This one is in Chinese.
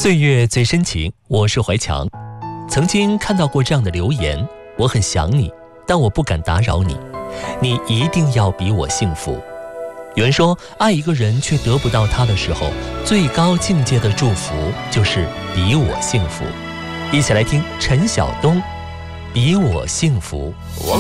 岁月最深情，我是怀强。曾经看到过这样的留言：我很想你，但我不敢打扰你，你一定要比我幸福。有人说，爱一个人却得不到他的时候，最高境界的祝福就是比我幸福。一起来听陈晓东《比我幸福》。